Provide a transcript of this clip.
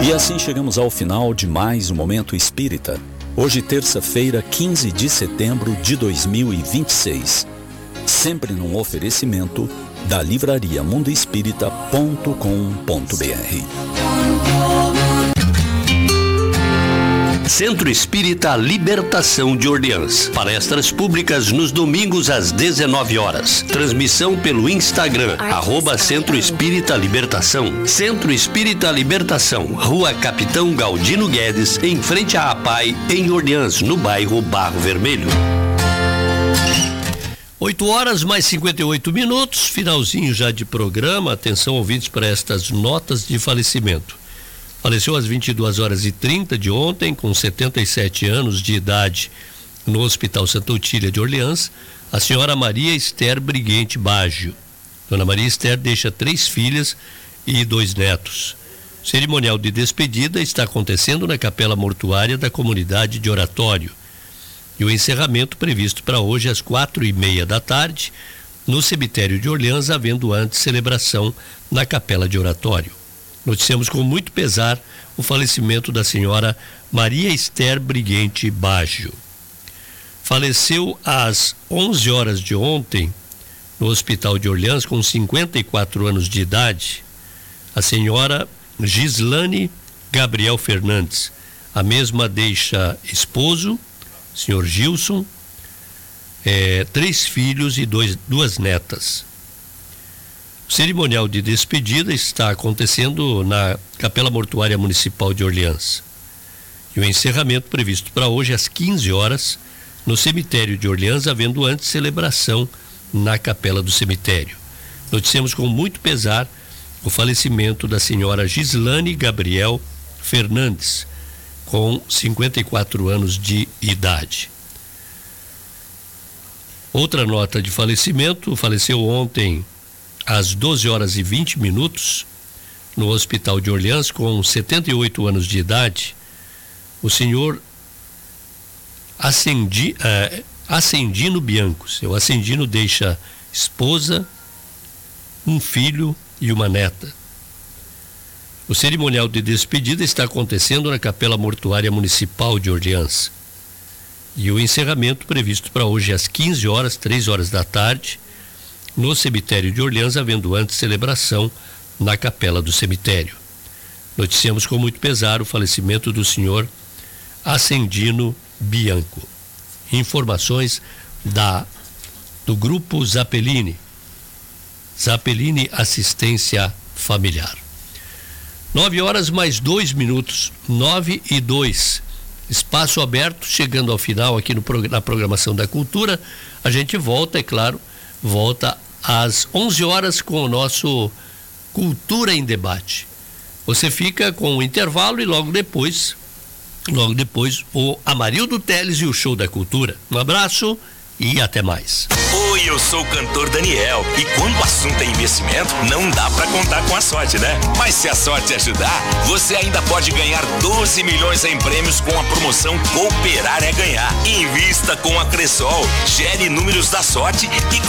E assim chegamos ao final de mais um Momento Espírita. Hoje, terça-feira, 15 de setembro de 2026. Sempre num oferecimento da livraria mundoespírita.com.br. Centro Espírita Libertação de Orleans. Palestras públicas nos domingos às 19 horas. Transmissão pelo Instagram, @Centro Espírita Libertação. Centro Espírita Libertação, Rua Capitão Galdino Guedes, em frente à APAI, em Orleans, no bairro Barro Vermelho. 8 horas mais 58 minutos, finalzinho já de programa. Atenção, ouvintes, para estas notas de falecimento. Faleceu às 22h30 de ontem, com 77 anos de idade, no Hospital Santa Otília de Orleans, a senhora Maria Esther Briguente Baggio. Dona Maria Esther deixa 3 filhas e 2 netos. O cerimonial de despedida está acontecendo na capela mortuária da comunidade de Oratório. E o encerramento previsto para hoje às 4h30 da tarde, no cemitério de Orleans, havendo antes celebração na capela de Oratório. Noticiamos com muito pesar o falecimento da senhora Maria Esther Briguente Baggio. Faleceu às 11 horas de ontem, no Hospital de Orleans, com 54 anos de idade, a senhora Gislane Gabriel Fernandes. A mesma deixa esposo, senhor Gilson, 3 filhos e 2 netas. O cerimonial de despedida está acontecendo na Capela Mortuária Municipal de Orleans. E o encerramento previsto para hoje às 15 horas no cemitério de Orleans, havendo antes celebração na capela do cemitério. Noticiamos com muito pesar o falecimento da senhora Gislane Gabriel Fernandes, com 54 anos de idade. Outra nota de falecimento: faleceu ontem às 12h20, no Hospital de Orleans, com 78 anos de idade, o senhor Ascendino Bianco. Seu Ascendino deixa esposa, um filho e uma neta. O cerimonial de despedida está acontecendo na Capela Mortuária Municipal de Orleans. E o encerramento previsto para hoje às 15 horas, 3 horas da tarde, no cemitério de Orleans, havendo antes celebração na capela do cemitério. Noticiamos com muito pesar o falecimento do senhor Ascendino Bianco. Informações do Grupo Zappellini Assistência Familiar. 9 horas mais 2 minutos, 9h02. Espaço aberto, chegando ao final aqui na programação da Cultura. A gente volta, é claro, às 11 horas com o nosso Cultura em Debate. Você fica com o intervalo e logo depois o Amarildo Teles e o Show da Cultura. Um abraço e até mais. Oi, eu sou o cantor Daniel e quando o assunto é investimento, não dá pra contar com a sorte, né? Mas se a sorte ajudar, você ainda pode ganhar 12 milhões em prêmios com a promoção Cooperar é Ganhar. Invista com a Cressol, gere números da sorte e